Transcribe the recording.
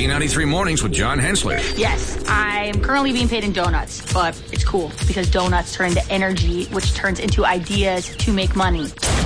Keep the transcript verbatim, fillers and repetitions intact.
B ninety-three Mornings with John Hensler. Yes, I am currently being paid in donuts, but it's cool because donuts turn into energy, which turns into ideas to make money.